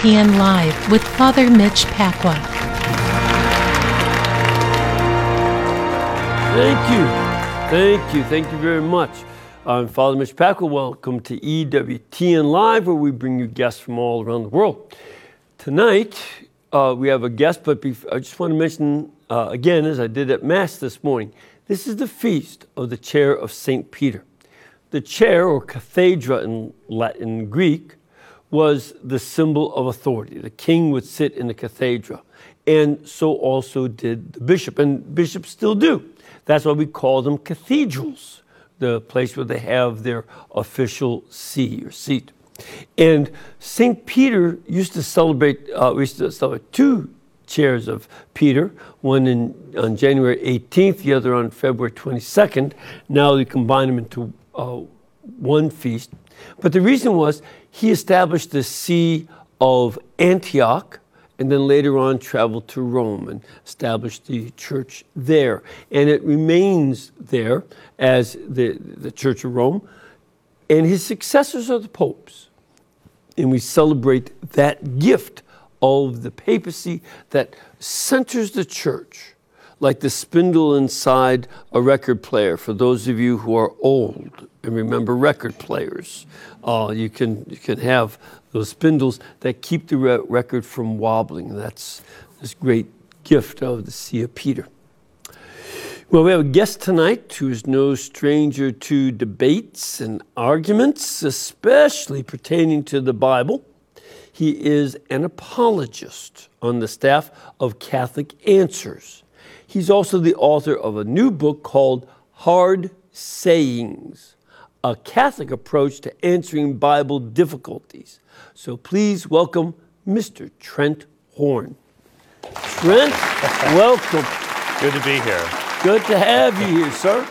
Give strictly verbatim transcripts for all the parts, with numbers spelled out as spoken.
T N Live with Father Mitch Pacwa. Thank you. Thank you. Thank you very much. I'm Father Mitch Pacwa. Welcome to E W T N Live, where we bring you guests from all around the world. Tonight, uh, we have a guest, but before, I just want to mention uh, again, as I did at Mass this morning, this is the feast of the chair of Saint Peter. The chair, or cathedra in Latin Greek, was the symbol of authority. The king would sit in the cathedra, and so also did the bishop, and bishops still do. That's why we call them cathedrals, the place where they have their official see or seat. And Saint Peter used to celebrate, uh, we used to celebrate two chairs of Peter, one in, on January eighteenth, the other on February twenty-second. Now we combine them into uh, one feast. But the reason was he established the see of Antioch, and then later on traveled to Rome and established the church there. And it remains there as the, the Church of Rome. And his successors are the popes. And we celebrate that gift of the papacy that centers the church, like the spindle inside a record player. For those of you who are old and remember record players, uh, you can you can have those spindles that keep the re- record from wobbling. That's this great gift of the See of Peter. Well, we have a guest tonight who is no stranger to debates and arguments, especially pertaining to the Bible. He is an apologist on the staff of Catholic Answers. He's also the author of a new book called Hard Sayings, a Catholic approach to answering Bible difficulties. So please welcome Mister Trent Horn. Trent, welcome. Good to be here. Good to have you here, sir.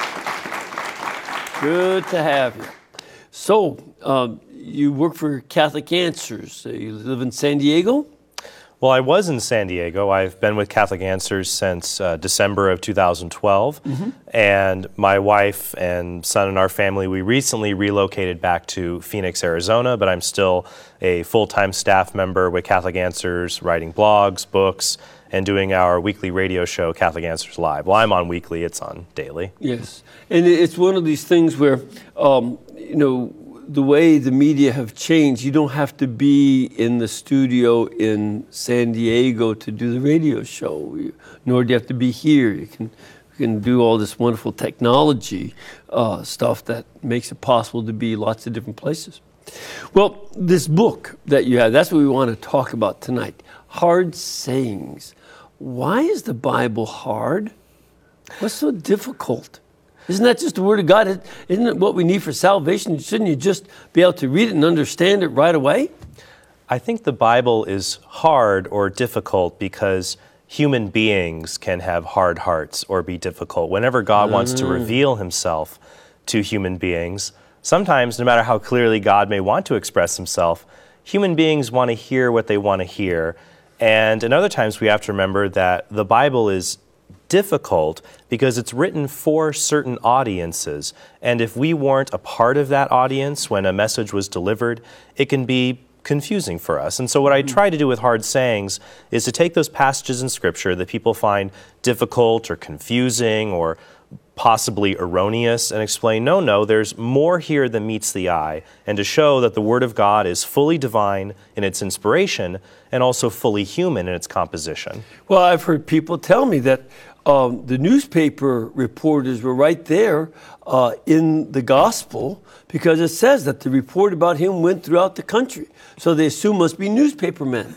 Good to have you. So, um, you work for Catholic Answers. Uh, you live in San Diego? Well, I was in San Diego. I've been with Catholic Answers since uh, December of two thousand twelve. Mm-hmm. And my wife and son and our family, we recently relocated back to Phoenix, Arizona, but I'm still a full-time staff member with Catholic Answers, writing blogs, books, and doing our weekly radio show, Catholic Answers Live. Well, I'm on weekly, it's on daily. Yes, and it's one of these things where, um, you know, the way the media have changed, you don't have to be in the studio in San Diego to do the radio show, nor do you have to be here. You can, you can do all this wonderful technology uh, stuff that makes it possible to be lots of different places. Well, this book that you have, that's what we want to talk about tonight. Hard Sayings. Why is the Bible hard? What's so difficult? Isn't that just the Word of God? Isn't it what we need for salvation? Shouldn't you just be able to read it and understand it right away? I think the Bible is hard or difficult because human beings can have hard hearts or be difficult. Whenever God mm. wants to reveal himself to human beings, sometimes, no matter how clearly God may want to express himself, human beings want to hear what they want to hear. And in other times, we have to remember that the Bible is difficult because it's written for certain audiences. And if we weren't a part of that audience when a message was delivered, it can be confusing for us. And so what I try to do with Hard Sayings is to take those passages in Scripture that people find difficult or confusing or possibly erroneous and explain, no, no, there's more here than meets the eye, and to show that the Word of God is fully divine in its inspiration and also fully human in its composition. Well, I've heard people tell me that um, the newspaper reporters were right there uh, in the gospel because it says that the report about him went throughout the country. So they assume must be newspaper men.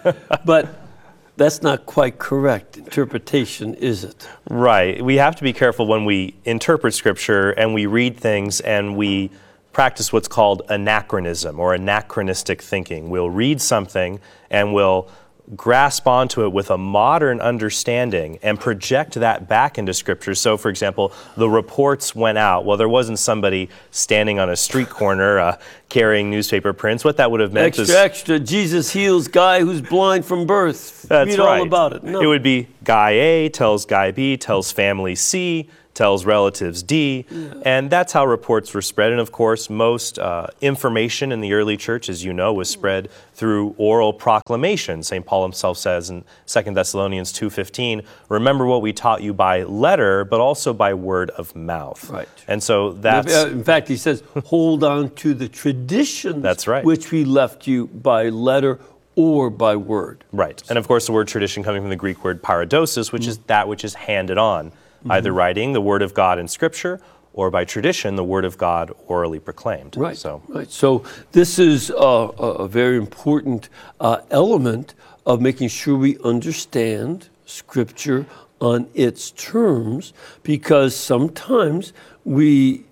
But that's not quite correct interpretation, is it? Right. We have to be careful when we interpret Scripture and we read things and we practice what's called anachronism or anachronistic thinking. We'll read something and we'll grasp onto it with a modern understanding and project that back into Scripture. So, for example, the reports went out. Well, there wasn't somebody standing on a street corner uh, carrying newspaper prints. What that would have meant extra, is... Extra, extra, Jesus heals guy who's blind from birth. That's Read right. all about it. No. It would be guy A tells guy B, tells family C, tells relatives D, yeah. and that's how reports were spread. And of course, most uh, information in the early church, as you know, was spread through oral proclamation. Saint Paul himself says in Second Thessalonians two fifteen, remember what we taught you by letter, but also by word of mouth. Right. And so that's... In fact, he says, hold on to the traditions that's right. which we left you by letter or by word. Right. And of course, the word tradition coming from the Greek word paradosis, which mm-hmm. is that which is handed on. Mm-hmm. Either writing the Word of God in Scripture, or by tradition, the Word of God orally proclaimed. Right. So, right. So this is a, a very important uh, element of making sure we understand Scripture on its terms, because sometimes we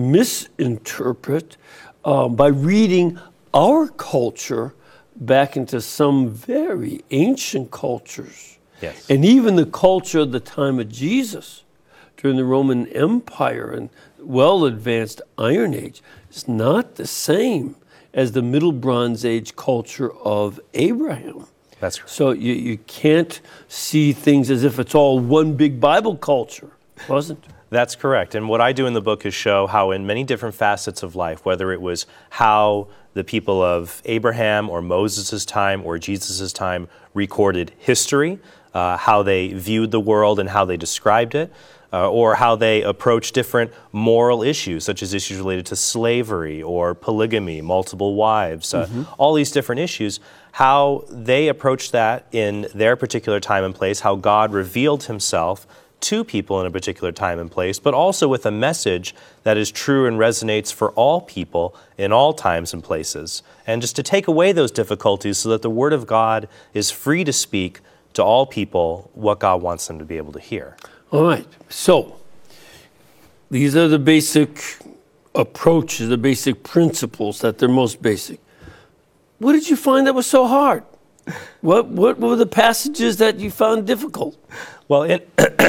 misinterpret um, by reading our culture back into some very ancient cultures. Yes. And even the culture of the time of Jesus, during the Roman Empire and well-advanced Iron Age, is not the same as the Middle Bronze Age culture of Abraham. That's correct. So you, you can't see things as if it's all one big Bible culture. It wasn't. That's correct. And what I do in the book is show how in many different facets of life, whether it was how the people of Abraham or Moses' time or Jesus' time recorded history, Uh, how they viewed the world and how they described it, uh, or how they approached different moral issues, such as issues related to slavery or polygamy, multiple wives, uh, mm-hmm. all these different issues, how they approached that in their particular time and place, how God revealed himself to people in a particular time and place, but also with a message that is true and resonates for all people in all times and places. And just to take away those difficulties so that the Word of God is free to speak to all people what God wants them to be able to hear. All right. So these are the basic approaches, the basic principles that they're most basic. What did you find that was so hard? What what were the passages that you found difficult? Well, in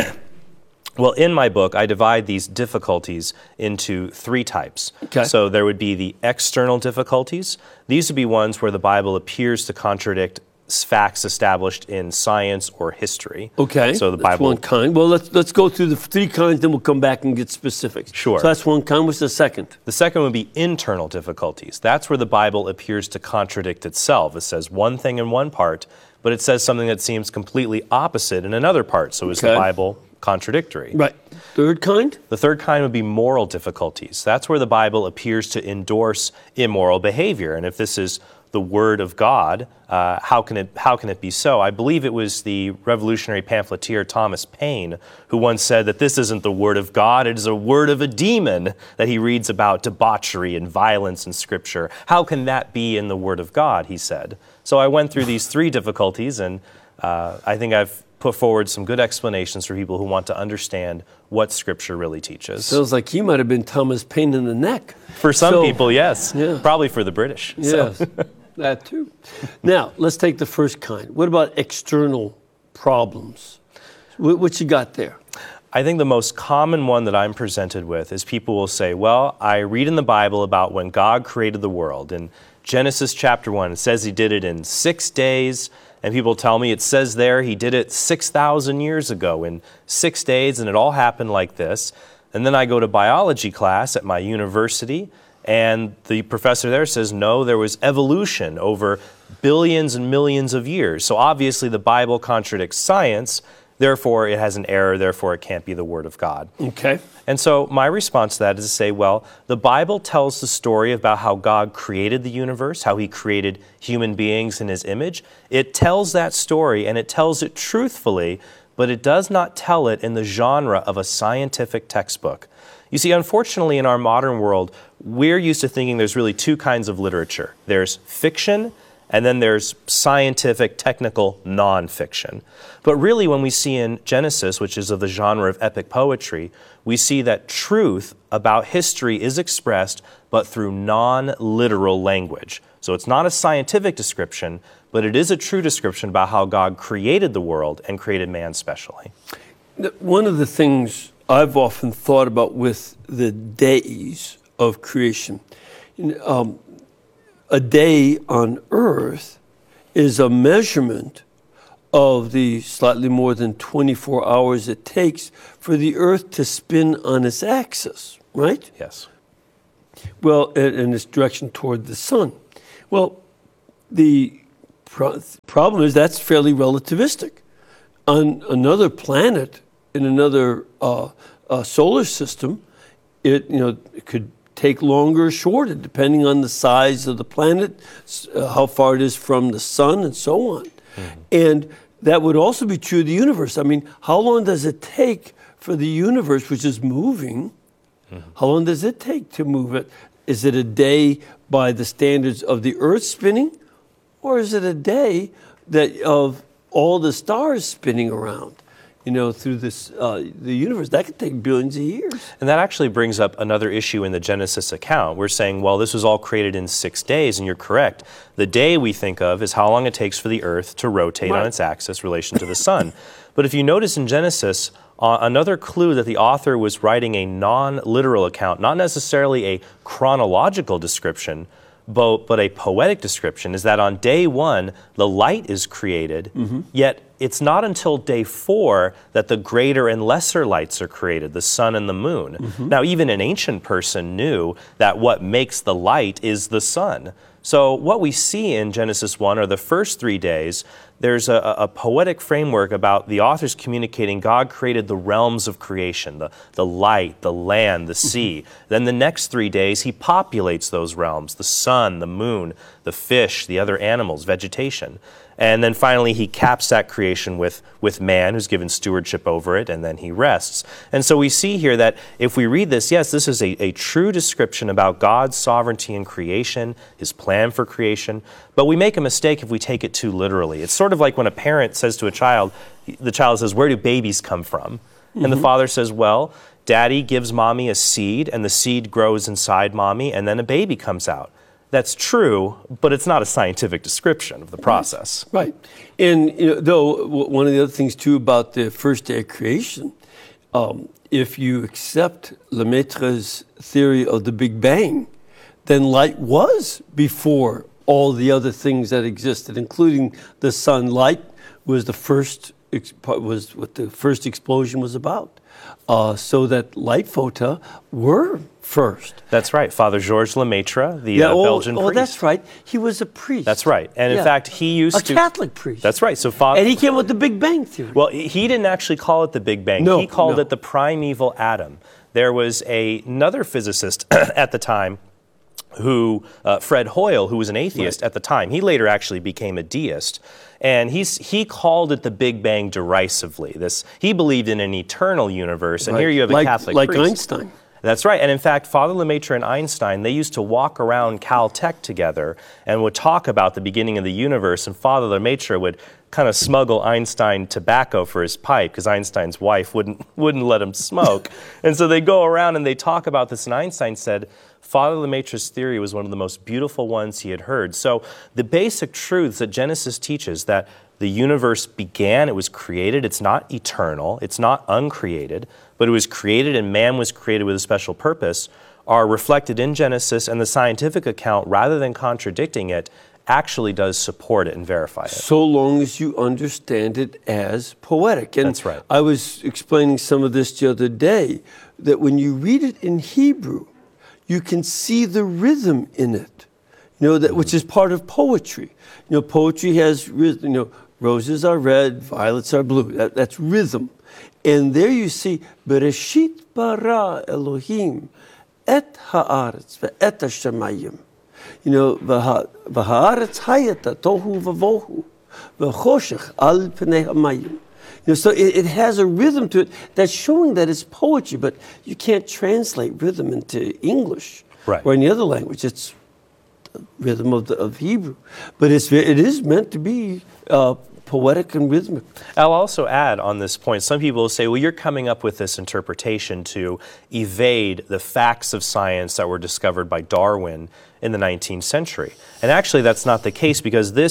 well, in my book, I divide these difficulties into three types. Okay. So there would be the external difficulties. These would be ones where the Bible appears to contradict facts established in science or history. Okay, so the that's Bible. one kind. Well, let's let's go through the three kinds, then we'll come back and get specifics. Sure. So that's one kind. What's the second? The second would be internal difficulties. That's where the Bible appears to contradict itself. It says one thing in one part, but it says something that seems completely opposite in another part. So is Okay. the Bible contradictory? Right. Third kind? The third kind would be moral difficulties. That's where the Bible appears to endorse immoral behavior. And if this is the Word of God, uh, how can it how can it be so? I believe it was the revolutionary pamphleteer Thomas Paine who once said that this isn't the Word of God, it is a word of a demon, that he reads about debauchery and violence in Scripture. How can that be in the Word of God, he said. So I went through these three difficulties, and uh, I think I've put forward some good explanations for people who want to understand what Scripture really teaches. Sounds like he might have been Thomas Paine in the neck. For some So- people, yes. Yeah. Probably for the British. So. Yes, that too. Now, let's take the first kind. What about external problems? What, what you got there? I think the most common one that I'm presented with is people will say, well, I read in the Bible about when God created the world. In Genesis chapter one, it says he did it in six days. And people tell me it says there he did it six thousand years ago in six days, and it all happened like this. And then I go to biology class at my university, and the professor there says, no, there was evolution over billions and millions of years. So obviously the Bible contradicts science, therefore it has an error, therefore it can't be the Word of God. Okay. And so my response to that is to say, well, the Bible tells the story about how God created the universe, how he created human beings in his image. It tells that story, and it tells it truthfully, but it does not tell it in the genre of a scientific textbook. You see, unfortunately, in our modern world, we're used to thinking there's really two kinds of literature. There's fiction, and then there's scientific, technical nonfiction. But really, when we see in Genesis, which is of the genre of epic poetry, we see that truth about history is expressed, but through non-literal language. So it's not a scientific description, but it is a true description about how God created the world and created man specially. One of the things I've often thought about with the days of creation, um, a day on earth is a measurement of the slightly more than twenty-four hours it takes for the Earth to spin on its axis, right? Yes. Well, in, in its direction toward the sun. Well, the pro- problem is that's fairly relativistic. On another planet, in another uh, uh, solar system, it you know it could take longer or shorter, depending on the size of the planet, uh, how far it is from the sun, and so on. Mm-hmm. And that would also be true of the universe. I mean, how long does it take for the universe, which is moving, mm-hmm. how long does it take to move it? Is it a day by the standards of the Earth spinning, or is it a day that of all the stars spinning around? You know, through this uh, the universe, that could take billions of years. And that actually brings up another issue in the Genesis account. We're saying, well, this was all created in six days, and you're correct. The day we think of is how long it takes for the earth to rotate right. on its axis in relation to the sun. But if you notice in Genesis, uh, another clue that the author was writing a non-literal account, not necessarily a chronological description, But, but a poetic description, is that on day one, the light is created, mm-hmm. yet it's not until day four that the greater and lesser lights are created, the sun and the moon. Mm-hmm. Now, even an ancient person knew that what makes the light is the sun. So what we see in Genesis one are the first three days. There's a, a poetic framework about the authors communicating God created the realms of creation, the, the light, the land, the sea. Then the next three days, he populates those realms, the sun, the moon, the fish, the other animals, vegetation. And then finally, he caps that creation with, with man, who's given stewardship over it, and then he rests. And so we see here that if we read this, yes, this is a, a true description about God's sovereignty in creation, his plan for creation, but we make a mistake if we take it too literally. It's sort of like when a parent says to a child, the child says, "Where do babies come from?" Mm-hmm. And the father says, "Well, daddy gives mommy a seed, and the seed grows inside mommy, and then a baby comes out." That's true, but it's not a scientific description of the process. Right. And you know, though, one of the other things, too, about the first day of creation, um, if you accept Lemaitre's theory of the Big Bang, then light was before all the other things that existed, including the sun. Light was the first, was what the first explosion was about. Uh, so that light phota were first. That's right. Father Georges Lemaitre, the yeah, uh, oh, Belgian oh, priest. Oh, that's right. He was a priest. That's right. And yeah. in fact, he used a to... A Catholic priest. That's right. So Father... And he came with the Big Bang theory. Well, he didn't actually call it the Big Bang. No, he called no. it the primeval atom. There was a, another physicist at the time who, uh, Fred Hoyle, who was an atheist right. at the time. He later actually became a deist. And he's, he called it the Big Bang derisively. This, he believed in an eternal universe, and right. here you have a like, Catholic like priest. Einstein. That's right. And in fact, Father Lemaitre and Einstein, they used to walk around Caltech together and would talk about the beginning of the universe. And Father Lemaitre would kind of smuggle Einstein tobacco for his pipe because Einstein's wife wouldn't, wouldn't let him smoke. And so they go around and they talk about this. And Einstein said, Father Lemaitre's theory was one of the most beautiful ones he had heard. So the basic truths that Genesis teaches, that the universe began, it was created, it's not eternal, it's not uncreated, but it was created and man was created with a special purpose, are reflected in Genesis, and the scientific account, rather than contradicting it, actually does support it and verify it. So long as you understand it as poetic. And that's right. I was explaining some of this the other day, that when you read it in Hebrew, you can see the rhythm in it, you know, that, which is part of poetry. You know, poetry has rhythm, you know, roses are red, violets are blue. That, that's rhythm. And there you see, Bereshit bara Elohim et haaretz ve'et hashamayim. You know, v'haaretz hayata tohu v'vohu v'choshech al pnei hamayim. You know, so it, it has a rhythm to it that's showing that it's poetry, but you can't translate rhythm into English right. or any other language. It's the rhythm of, the, of Hebrew. But it's, it is meant to be uh, poetic and rhythmic. I'll also add on this point, some people will say, well, you're coming up with this interpretation to evade the facts of science that were discovered by Darwin in the nineteenth century. And actually, that's not the case, because this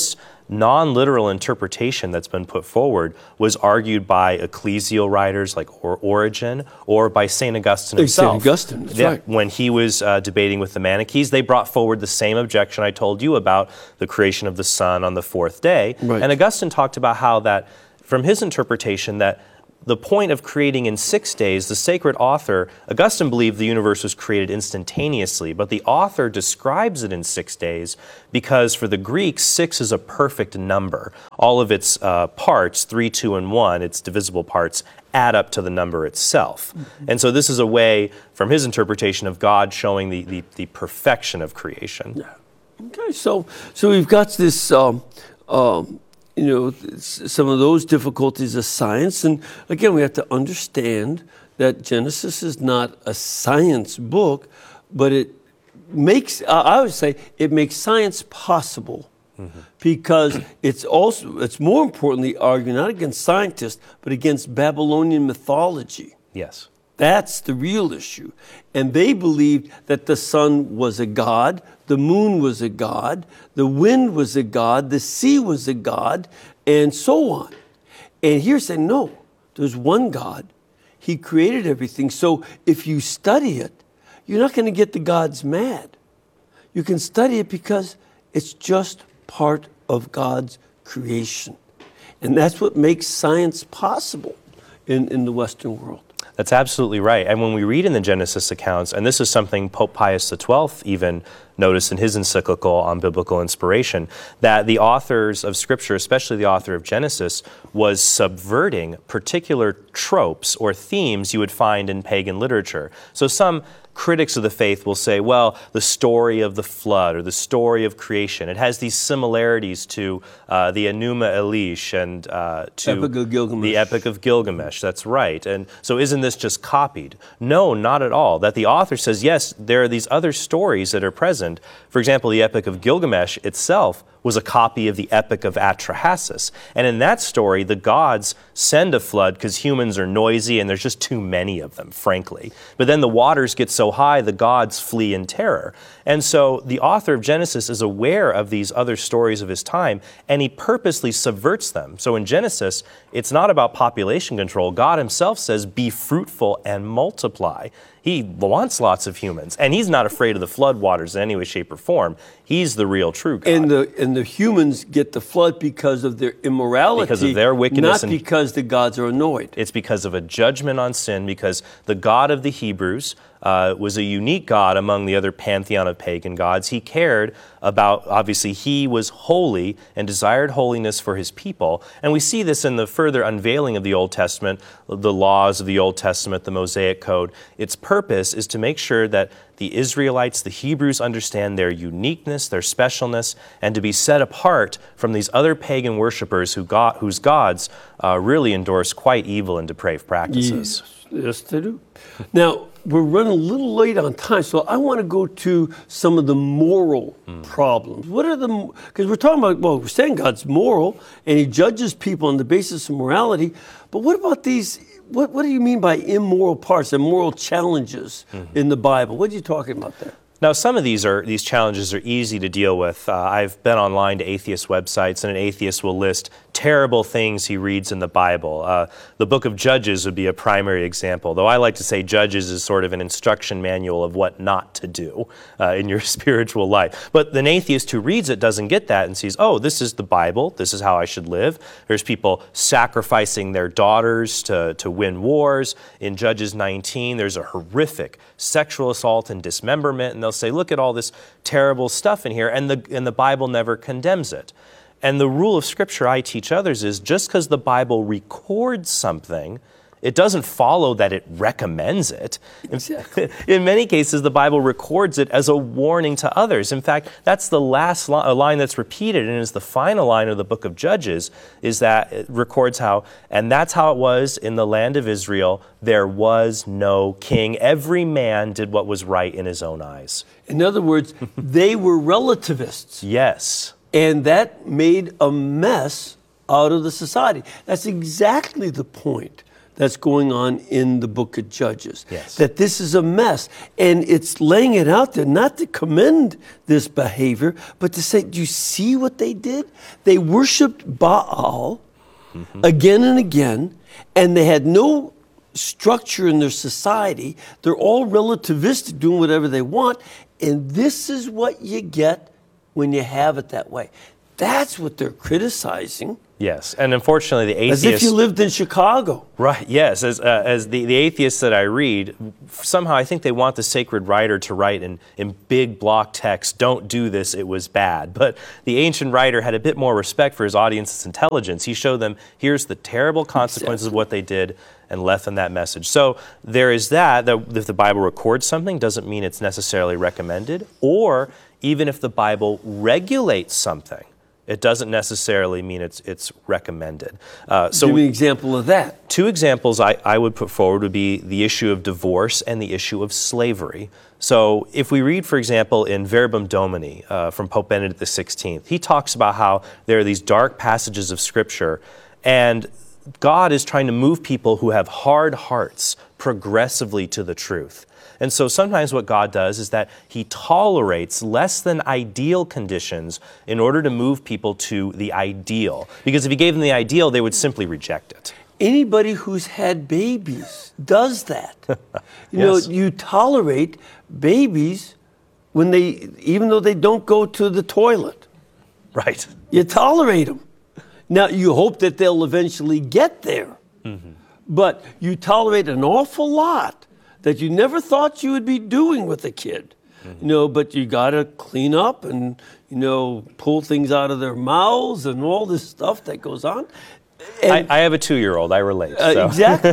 non-literal interpretation that's been put forward was argued by ecclesial writers like or- Origen or by Saint Augustine himself. Saint Augustine, that's Yeah, right. When he was uh, debating with the Manichees, they brought forward the same objection I told you about the creation of the sun on the fourth day. Right. And Augustine talked about how that, from his interpretation, that the point of creating in six days, the sacred author, Augustine believed the universe was created instantaneously, but the author describes it in six days because for the Greeks, six is a perfect number. All of its uh, parts, three, two, and one, its divisible parts, add up to the number itself. Mm-hmm. And so this is a way, from his interpretation, of God showing the, the, the perfection of creation. Yeah. Okay, so so we've got this... Um, um, you know, some of those difficulties of science. And again, we have to understand that Genesis is not a science book, but it makes, I would say, it makes science possible. Mm-hmm. Because it's also, it's more importantly arguing not against scientists, but against Babylonian mythology. Yes. That's the real issue. And they believed that the sun was a god, the moon was a god, the wind was a god, the sea was a god, and so on. And here saying, no, there's one God. He created everything. So if you study it, you're not going to get the gods mad. You can study it because it's just part of God's creation. And that's what makes science possible in, in the Western world. That's absolutely right. And when we read in the Genesis accounts, and this is something Pope Pius the twelfth even noticed in his encyclical on biblical inspiration, that the authors of Scripture, especially the author of Genesis, was subverting particular tropes or themes you would find in pagan literature. So some critics of the faith will say, well, the story of the flood or the story of creation, it has these similarities to uh, the Enuma Elish and uh, to Epic of Gilgamesh. the Epic of Gilgamesh. That's right. And so isn't this just copied? No, not at all. That the author says, yes, there are these other stories that are present. For example, the Epic of Gilgamesh itself was a copy of the Epic of Atrahasis. And in that story, the gods send a flood because humans are noisy and there's just too many of them, frankly. But then the waters get so high, the gods flee in terror. And so the author of Genesis is aware of these other stories of his time, and he purposely subverts them. So in Genesis, it's not about population control. God himself says, be fruitful and multiply. He wants lots of humans, and he's not afraid of the flood waters in any way, shape, or form. He's the real true God. And the and the humans get the flood because of their immorality, because of their wickedness, not because the gods are annoyed. It's because of a judgment on sin, because the God of the Hebrews uh, was a unique God among the other pantheon of pagan gods. He cared about, obviously, he was holy and desired holiness for his people. And we see this in the further unveiling of the Old Testament, the laws of the Old Testament, the Mosaic Code. Its purpose is to make sure that the Israelites, the Hebrews, understand their uniqueness, their specialness, and to be set apart from these other pagan worshipers who got, whose gods uh, really endorse quite evil and depraved practices. Yes, yes, they do. Now, we're running a little late on time, so I want to go to some of the moral mm. problems. What are the, because we're talking about, well, we're saying God's moral, and he judges people on the basis of morality, but what about these, what, what do you mean by immoral parts, immoral challenges mm-hmm. in the Bible? What are you talking about there? Now, some of these are these challenges are easy to deal with. Uh, I've been online to atheist websites, and an atheist will list terrible things he reads in the Bible. Uh, the book of Judges would be a primary example, though I like to say Judges is sort of an instruction manual of what not to do uh, in your spiritual life. But an atheist who reads it doesn't get that and sees, oh, this is the Bible, this is how I should live. There's people sacrificing their daughters to, to win wars. In Judges nineteen, there's a horrific sexual assault and dismemberment, and they'll say, look at all this terrible stuff in here, and the, and the Bible never condemns it. And the rule of Scripture I teach others is just because the Bible records something, it doesn't follow that it recommends it. Exactly. In many cases, the Bible records it as a warning to others. In fact, that's the last li- line that's repeated, and is the final line of the book of Judges, is that it records how, and that's how it was in the land of Israel, there was no king. Every man did what was right in his own eyes. In other words, they were relativists. Yes. And that made a mess out of the society. That's exactly the point that's going on in the book of Judges. Yes. That this is a mess. And it's laying it out there, not to commend this behavior, but to say, do you see what they did? They worshiped Baal mm-hmm. again and again, and they had no structure in their society. They're all relativistic, doing whatever they want. And this is what you get when you have it that way. That's what they're criticizing. Yes, and unfortunately the atheists... As if you lived in Chicago. Right, yes. As, uh, as the, the atheists that I read, somehow I think they want the sacred writer to write in, in big block text, don't do this, it was bad. But the ancient writer had a bit more respect for his audience's intelligence. He showed them, here's the terrible consequences exactly. of what they did, and left them that message. So there is that, that if the Bible records something, doesn't mean it's necessarily recommended, or even if the Bible regulates something, it doesn't necessarily mean it's it's recommended. Uh, so give me an example of that. Two examples I, I would put forward would be the issue of divorce and the issue of slavery. So if we read, for example, in Verbum Domini uh, from Pope Benedict the sixteenth, he talks about how there are these dark passages of Scripture, and God is trying to move people who have hard hearts progressively to the truth. And so sometimes what God does is that he tolerates less than ideal conditions in order to move people to the ideal. Because if he gave them the ideal, they would simply reject it. Anybody who's had babies does that. You Yes. know, you tolerate babies when they, even though they don't go to the toilet. Right. You tolerate them. Now, you hope that they'll eventually get there. Mm-hmm. But you tolerate an awful lot that you never thought you would be doing with a kid. Mm-hmm. You know, but you got to clean up and, you know, pull things out of their mouths and all this stuff that goes on. And, I, I have a two-year-old. I relate. uh, So. Exactly.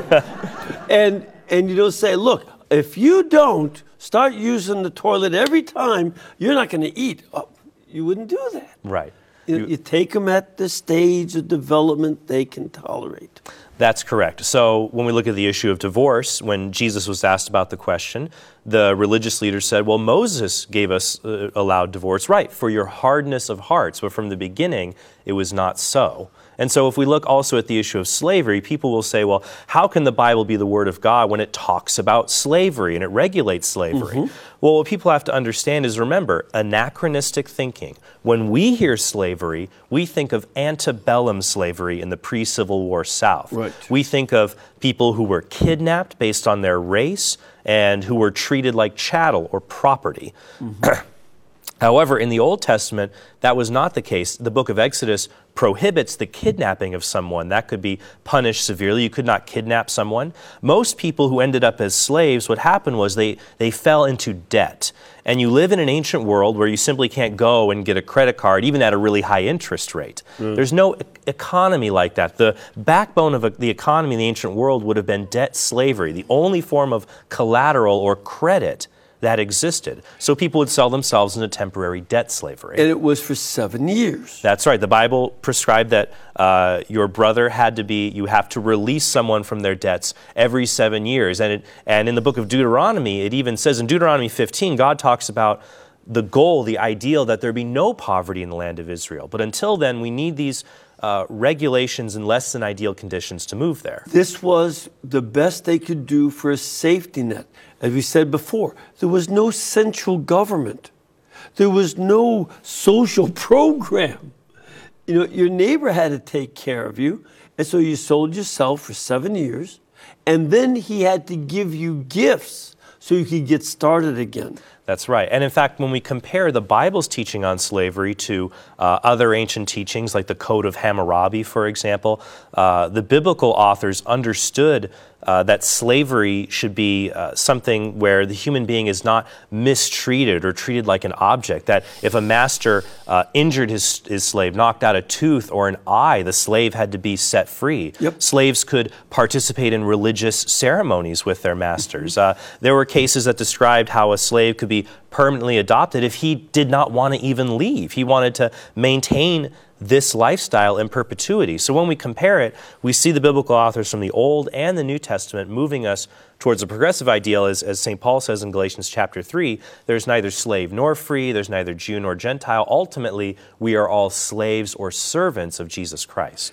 and, and you don't say, look, if you don't start using the toilet every time, you're not going to eat. Oh, you wouldn't do that. Right. You, you take them at the stage of development they can tolerate. That's correct. So when we look at the issue of divorce, when Jesus was asked about the question, the religious leaders said, well, Moses gave us, uh, allowed divorce, right, for your hardness of hearts. But from the beginning, it was not so. And so if we look also at the issue of slavery, people will say, well, how can the Bible be the Word of God when it talks about slavery and it regulates slavery? Mm-hmm. Well, what people have to understand is, remember, anachronistic thinking. When we hear slavery, we think of antebellum slavery in the pre-Civil War South. Right. We think of people who were kidnapped based on their race and who were treated like chattel or property. Mm-hmm. However, in the Old Testament, that was not the case. The book of Exodus prohibits the kidnapping of someone. That could be punished severely. You could not kidnap someone. Most people who ended up as slaves, what happened was they, they fell into debt. And you live in an ancient world where you simply can't go and get a credit card, even at a really high interest rate. Mm. There's no e- economy like that. The backbone of a, the economy in the ancient world would have been debt slavery, the only form of collateral or credit that existed. So people would sell themselves into temporary debt slavery. And it was for seven years. That's right. The Bible prescribed that uh, your brother had to be, you have to release someone from their debts every seven years. And, it, and in the book of Deuteronomy, it even says in Deuteronomy fifteen, God talks about the goal, the ideal, that there be no poverty in the land of Israel. But until then, we need these uh, regulations and less than ideal conditions to move there. This was the best they could do for a safety net. As we said before, there was no central government. There was no social program. You know, your neighbor had to take care of you, and so you sold yourself for seven years, and then he had to give you gifts so you could get started again. That's right. And in fact, when we compare the Bible's teaching on slavery to uh, other ancient teachings, like the Code of Hammurabi, for example, uh, the biblical authors understood uh, that slavery should be uh, something where the human being is not mistreated or treated like an object, that if a master uh, injured his, his slave, knocked out a tooth or an eye, the slave had to be set free. Yep. Slaves could participate in religious ceremonies with their masters. Uh, there were cases that described how a slave could be permanently adopted if he did not want to even leave. He wanted to maintain this lifestyle in perpetuity. So when we compare it, we see the biblical authors from the Old and the New Testament moving us towards a progressive ideal. As, as Saint Paul says in Galatians chapter three, there's neither slave nor free, there's neither Jew nor Gentile. Ultimately, we are all slaves or servants of Jesus Christ.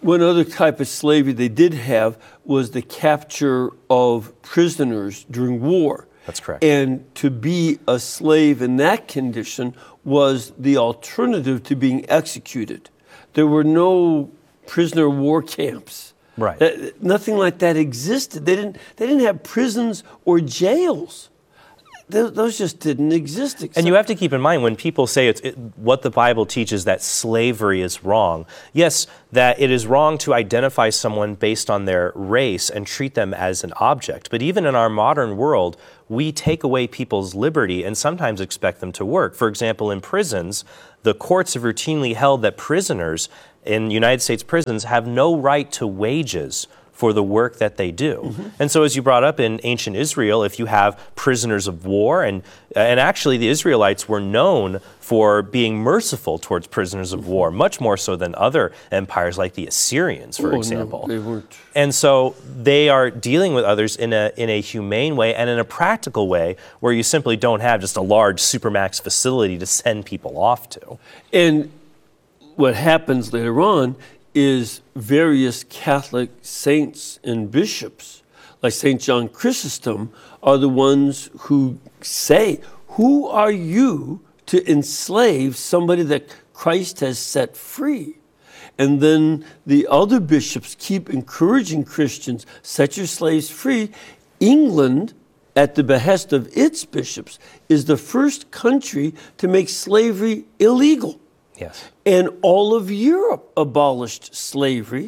one other type of slavery they did have was the capture of prisoners during war. That's correct. And to be a slave in that condition was the alternative to being executed. There were no prisoner of war camps. Right. Uh, nothing like that existed. They didn't. They didn't have prisons or jails. Th- those just didn't exist. Except- And you have to keep in mind when people say it's it, what the Bible teaches that slavery is wrong. Yes, that it is wrong to identify someone based on their race and treat them as an object. But even in our modern world, we take away people's liberty and sometimes expect them to work. For example, in prisons, the courts have routinely held that prisoners in United States prisons have no right to wages for the work that they do. Mm-hmm. And so as you brought up in ancient Israel, if you have prisoners of war, and and actually the Israelites were known for being merciful towards prisoners of mm-hmm. war, much more so than other empires like the Assyrians, for oh, example. No, they weren't. And so they are dealing with others in a in a humane way and in a practical way where you simply don't have just a large supermax facility to send people off to. And what happens later on is various Catholic saints and bishops, like Saint John Chrysostom, are the ones who say, who are you to enslave somebody that Christ has set free? And then the other bishops keep encouraging Christians, set your slaves free. England, at the behest of its bishops, is the first country to make slavery illegal. Yes. And all of Europe abolished slavery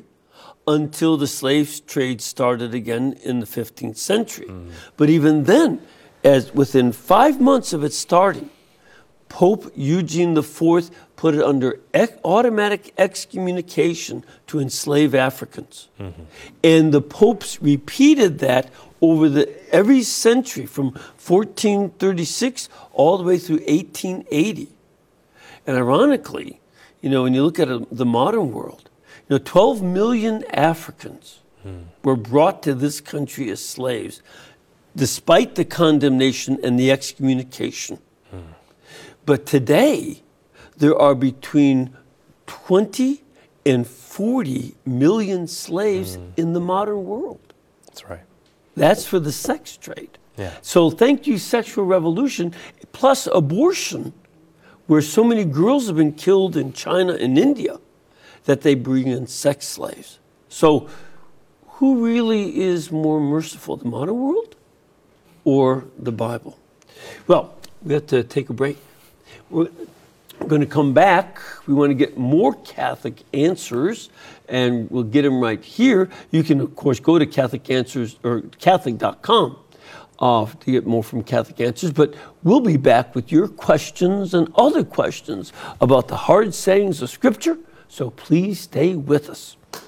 until the slave trade started again in the fifteenth century. Mm. But even then, as within five months of it starting, Pope Eugene the Fourth put it under ec- automatic excommunication to enslave Africans. Mm-hmm. And the popes repeated that over the every century from fourteen thirty-six all the way through eighteen eighty. And ironically, you know, when you look at a, the modern world, you know, twelve million Africans hmm. were brought to this country as slaves, despite the condemnation and the excommunication. Hmm. But today, there are between twenty and forty million slaves hmm. in the modern world. That's right. That's for the sex trade. Yeah. So thank you, sexual revolution, plus abortion, where so many girls have been killed in China and India that they bring in sex slaves. So who really is more merciful, the modern world or the Bible? Well, we have to take a break. We're going to come back. We want to get more Catholic answers, and we'll get them right here. You can, of course, go to Catholic Answers or Catholic dot com. Uh, to get more from Catholic Answers, but we'll be back with your questions and other questions about the hard sayings of Scripture, so please stay with us.